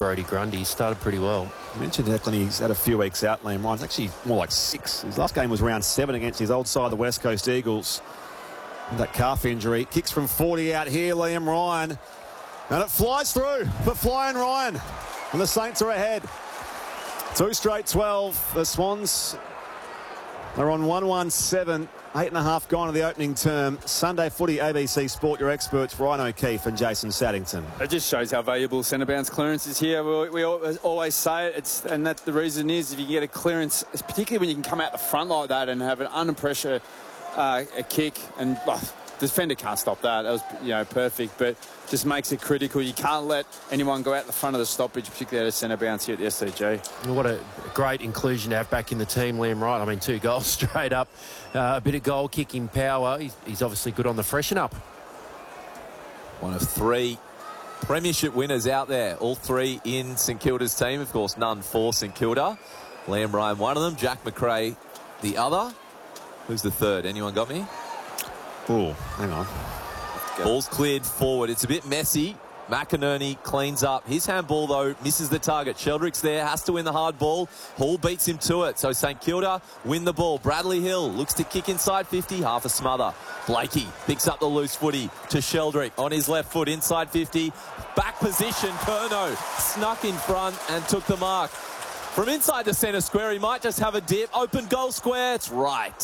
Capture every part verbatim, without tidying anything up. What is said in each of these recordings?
Brodie Grundy. He started pretty well. I mentioned Declan, he's had a few weeks out, Liam Ryan's actually more like six. His last game was round seven against his old side, the West Coast Eagles. And that calf injury. Kicks from forty out here, Liam Ryan. And it flies through for Flying Ryan. And the Saints are ahead. Two straight twelve. The Swans are on one one seven. Eight and a half gone to the opening term. Sunday footy, A B C Sport, your experts, Ryan O'Keefe and Jason Saddington. It just shows how valuable centre bounce clearance is here. We, we always say it, it's, and that the reason is if you get a clearance, particularly when you can come out the front like that and have an under pressure uh, a kick, and oh, the defender can't stop that. That was, you know, perfect, but just makes it critical. You can't let anyone go out the front of the stoppage, particularly at a centre bounce here at the S C G. What a great inclusion to have back in the team, Liam Ryan. I mean, two goals straight up, uh, a bit of goal kicking power. He's, he's obviously good on the freshen up. One of three premiership winners out there, all three in St Kilda's team. Of course, none for St Kilda. Liam Ryan, one of them. Jack McRae, the other. Who's the third? Anyone got me? Oh, hang on. Ball's cleared forward. It's a bit messy. McInerney cleans up. His handball, though, misses the target. Sheldrick's there, has to win the hard ball. Hall beats him to it. So St Kilda win the ball. Bradley Hill looks to kick inside fifty. Half a smother. Blakey picks up the loose footy to Sheldrick on his left foot inside fifty. Back position. Curnow snuck in front and took the mark. From inside the centre square, he might just have a dip. Open goal square. It's right.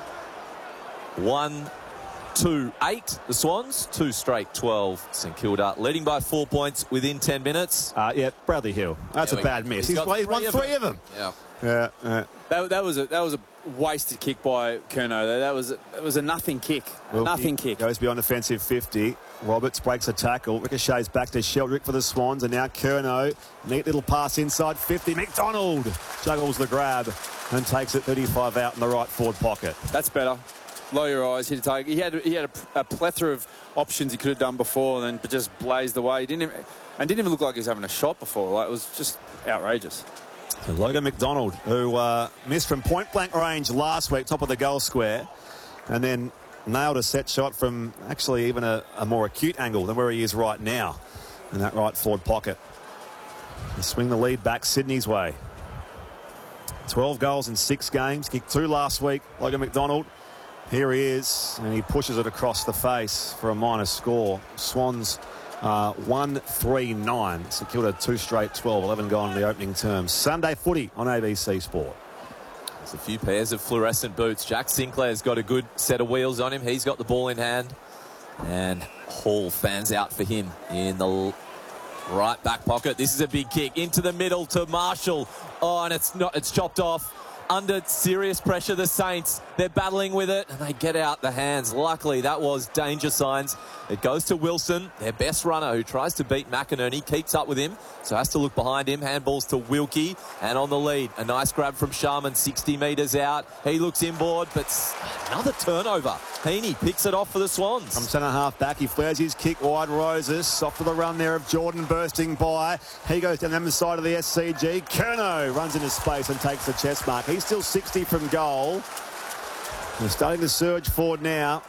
One. Two, eight, the Swans. Two straight, twelve, St Kilda. Leading by four points within ten minutes. Uh, yeah, Bradley Hill. That's a bad miss. He's, he's, he's won three of them. Yeah. Yeah, yeah. That, that was a that was a wasted kick by Curnow. That was a, that was a nothing kick. Well, nothing kick. Goes beyond offensive fifty. Roberts breaks a tackle. Ricochets back to Sheldrick for the Swans. And now Curnow. Neat little pass inside fifty. McDonald juggles the grab and takes it thirty-five out in the right forward pocket. That's better. Lower your eyes, hit a target. He had he had a, a plethora of options he could have done before, and then just blazed away. He didn't even, and didn't even look like he was having a shot before. Like, it was just outrageous. So Logan McDonald, who uh, missed from point blank range last week, top of the goal square, and then nailed a set shot from actually even a, a more acute angle than where he is right now in that right forward pocket. They swing the lead back Sydney's way. twelve goals in six games. Kicked two last week. Logan McDonald. Here he is, and he pushes it across the face for a minus score. Swans uh, one three nine. St Kilda two straight twelve, eleven gone in the opening term. Sunday footy on A B C Sport. There's a few pairs of fluorescent boots. Jack Sinclair's got a good set of wheels on him. He's got the ball in hand. And Hall fans out for him in the right back pocket. This is a big kick into the middle to Marshall. Oh, and it's not, it's chopped off. Under serious pressure, the Saints, they're battling with it, and they get out the hands. Luckily, that was danger signs. It goes to Wilson, their best runner, who tries to beat McInerney, keeps up with him, so has to look behind him. Handballs to Wilkie, and on the lead, a nice grab from Sharman, sixty metres out. He looks inboard, but another turnover. Heaney picks it off for the Swans. From centre half back, he flares his kick wide. Roses, off to the run there of Jordan bursting by. He goes down the other side of the S C G. Curnow runs into space and takes the chest mark. He's still sixty from goal. They're starting to surge forward now.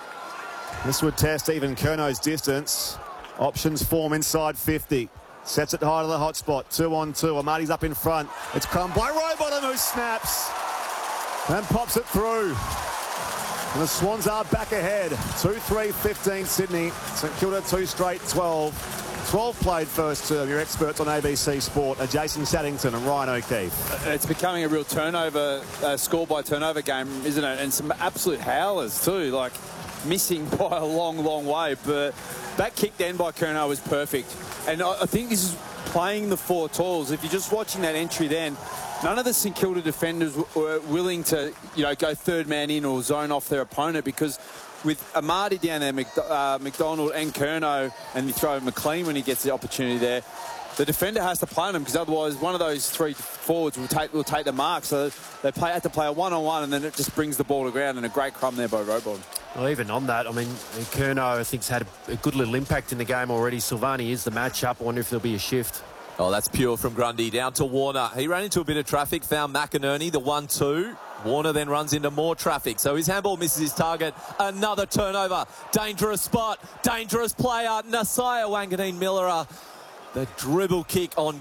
This would test even Curnow's distance. Options form inside fifty. Sets it high to the hot spot. Two on two. Amati's up in front. It's Crum by Rowbottom, who snaps and pops it through. And the Swans are back ahead. two three fifteen Sydney. St Kilda two straight twelve. twelve played first term. Your experts on A B C Sport are Jason Saddington and Ryan O'Keefe. It's becoming a real turnover, uh, score by turnover game, isn't it? And some absolute howlers too, like missing by a long, long way. But that kick then by Curnow was perfect. And I, I think this is playing the four tools. If you're just watching that entry then, none of the St Kilda defenders were willing to, you know, go third man in or zone off their opponent, because with Amati down there, uh, McDonald and Curnow, and you throw McLean when he gets the opportunity there, the defender has to play on him, because otherwise one of those three forwards will take will take the mark. So they play, have to play a one-on-one, and then it just brings the ball to ground, and a great crumb there by Rowbottom. Well, even on that, I mean, Curnow, I think, has had a good little impact in the game already. Silvani is the matchup. I wonder if there'll be a shift. Oh, that's pure from Grundy. Down to Warner. He ran into a bit of traffic, found McInerney, the one two. Warner then runs into more traffic. So his handball misses his target. Another turnover. Dangerous spot. Dangerous player. Nasiah Wanganeen Miller. The dribble kick on